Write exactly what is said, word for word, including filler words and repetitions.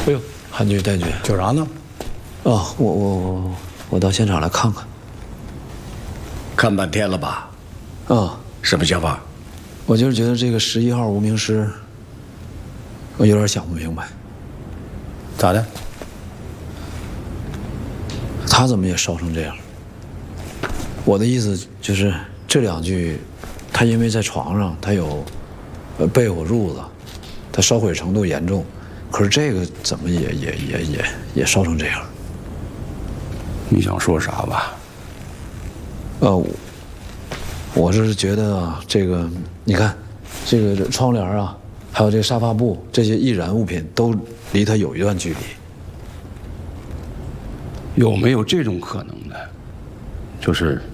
哎呦，韩局、戴局， 叫啥呢？ 哦，我我我我到现场来看看。 看半天了吧？ 啊， 什么想法？ 我就是觉得这个十一号无名尸，我有点想不明白。 咋的？ 他怎么也烧成这样？我的意思就是这两具，他因为在床上，他有呃被火褥子，他烧毁程度严重，可是这个怎么也也也也也烧成这样？ 你想说啥吧？ 呃，我我是觉得啊，这个你看，这个窗帘啊，还有这个沙发布这些易燃物品都离他有一段距离。 有没有这种可能呢？就是